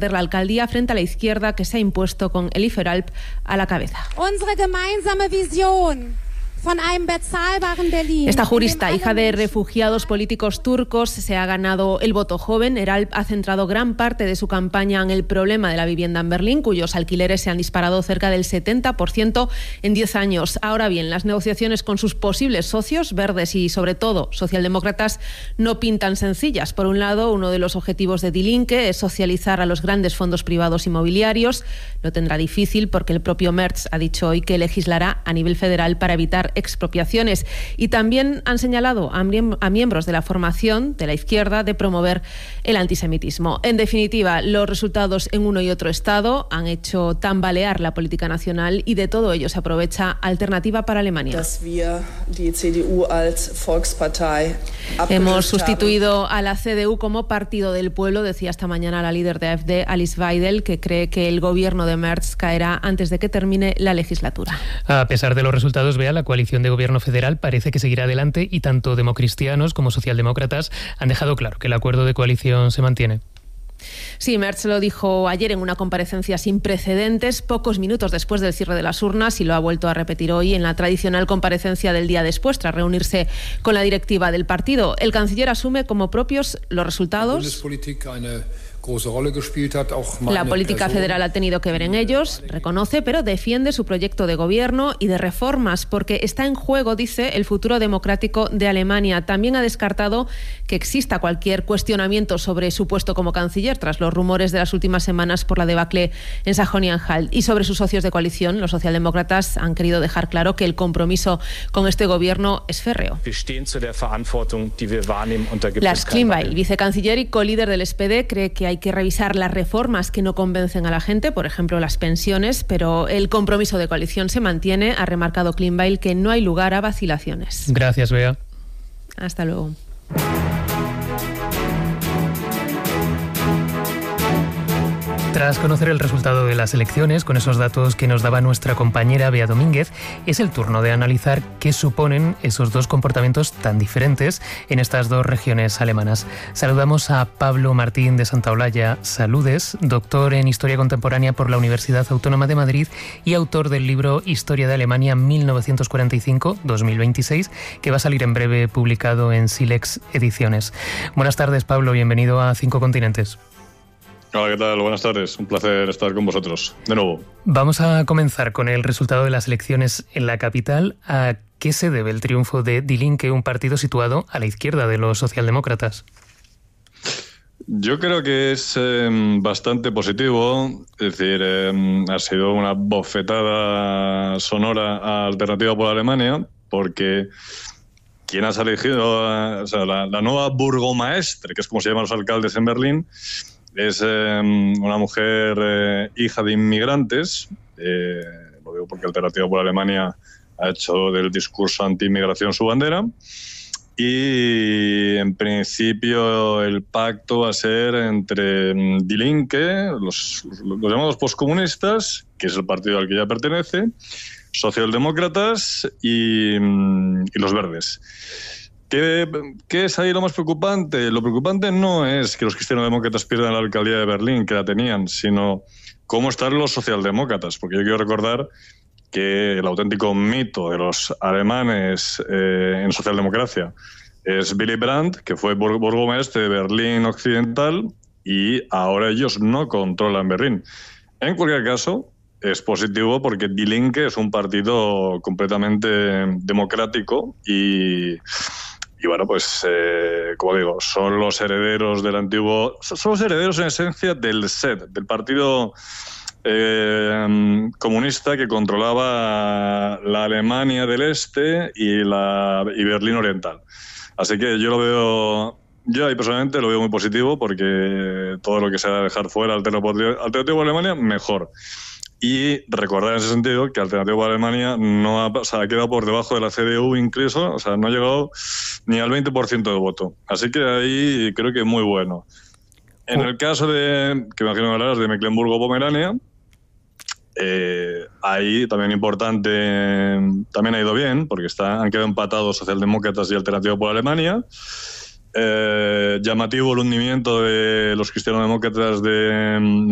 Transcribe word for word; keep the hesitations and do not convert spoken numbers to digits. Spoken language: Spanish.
perder la alcaldía frente a la izquierda que se ha impuesto con Elifer Alp a la cabeza. Unsere gemeinsame Vision. Esta jurista, hija de refugiados políticos turcos, se ha ganado el voto joven. Eralp ha centrado gran parte de su campaña en el problema de la vivienda en Berlín, cuyos alquileres se han disparado cerca del setenta por ciento en diez años. Ahora bien, las negociaciones con sus posibles socios, verdes y sobre todo socialdemócratas, no pintan sencillas. Por un lado, uno de los objetivos de Die Linke es socializar a los grandes fondos privados inmobiliarios. Lo tendrá difícil porque el propio Merz ha dicho hoy que legislará a nivel federal para evitar expropiaciones, y también han señalado a, miem- a miembros de la formación de la izquierda de promover el antisemitismo. En definitiva, los resultados en uno y otro estado han hecho tambalear la política nacional, y de todo ello se aprovecha Alternativa para Alemania. Hemos sustituido a la C D U como partido del pueblo, decía esta mañana la líder de A F D, Alice Weidel, que cree que el gobierno de Merz caerá antes de que termine la legislatura. A pesar de los resultados, vea, la coalición de gobierno federal parece que seguirá adelante, y tanto democristianos como socialdemócratas han dejado claro que el acuerdo de coalición se mantiene. Sí, Merz lo dijo ayer en una comparecencia sin precedentes, pocos minutos después del cierre de las urnas, y lo ha vuelto a repetir hoy en la tradicional comparecencia del día después, tras reunirse con la directiva del partido. El canciller asume como propios los resultados. La política federal ha tenido que ver en ellos, reconoce, pero defiende su proyecto de gobierno y de reformas, porque está en juego, dice, el futuro democrático de Alemania. También ha descartado que exista cualquier cuestionamiento sobre su puesto como canciller, tras los rumores de las últimas semanas por la debacle en Sajonia-Anhalt. Y sobre sus socios de coalición, los socialdemócratas han querido dejar claro que el compromiso con este gobierno es férreo. Lars Klingbeil, vicecanciller y colíder del S P D, cree que hay Hay que revisar las reformas que no convencen a la gente, por ejemplo las pensiones, pero el compromiso de coalición se mantiene. Ha remarcado Klingbeil que no hay lugar a vacilaciones. Gracias, Bea. Hasta luego. Tras conocer el resultado de las elecciones, con esos datos que nos daba nuestra compañera Bea Domínguez, es el turno de analizar qué suponen esos dos comportamientos tan diferentes en estas dos regiones alemanas. Saludamos a Pablo Martín de Santaolalla. Saludes, doctor en Historia Contemporánea por la Universidad Autónoma de Madrid y autor del libro Historia de Alemania mil novecientos cuarenta y cinco a dos mil veintiséis, que va a salir en breve publicado en Silex Ediciones. Buenas tardes, Pablo, bienvenido a Cinco Continentes. Hola, ¿qué tal? Buenas tardes. Un placer estar con vosotros de nuevo. Vamos a comenzar con el resultado de las elecciones en la capital. ¿A qué se debe el triunfo de Die Linke, un partido situado a la izquierda de los socialdemócratas? Yo creo que es eh, bastante positivo. Es decir, eh, ha sido una bofetada sonora a Alternativa por Alemania, porque quien has elegido, o sea, la, la nueva Burgomaestre, que es como se llaman los alcaldes en Berlín, es eh, una mujer eh, hija de inmigrantes. Eh, lo digo porque Alternativa por Alemania ha hecho del discurso anti-inmigración su bandera. Y en principio el pacto va a ser entre Die Linke, los, los llamados postcomunistas, que es el partido al que ya pertenece, socialdemócratas y, y los verdes. ¿Qué, ¿Qué es ahí lo más preocupante? Lo preocupante no es que los cristianodemócratas pierdan la alcaldía de Berlín, que la tenían, sino cómo están los socialdemócratas. Porque yo quiero recordar que el auténtico mito de los alemanes eh, en socialdemocracia es Willy Brandt, que fue bur- burgomaestre de Berlín Occidental, y ahora ellos no controlan Berlín. En cualquier caso, es positivo porque Die Linke es un partido completamente democrático y... Y bueno, pues, eh, como digo, son los herederos del antiguo... Son los herederos, en esencia, del S E D, del partido eh, comunista que controlaba la Alemania del Este y, la, y Berlín Oriental. Así que yo lo veo... Yo ahí personalmente lo veo muy positivo, porque todo lo que sea dejar fuera Alternativo por Alemania, mejor. Y recordar en ese sentido que Alternativa por Alemania no ha, o sea, ha quedado por debajo de la C D U incluso, o sea, no ha llegado ni al veinte por ciento de voto. Así que ahí creo que es muy bueno. En el caso de, que imagino que hablarás de Mecklemburgo-Pomerania, eh, ahí también importante, también ha ido bien, porque está, han quedado empatados socialdemócratas y Alternativa por Alemania. Eh, llamativo el hundimiento de los cristianodemócratas de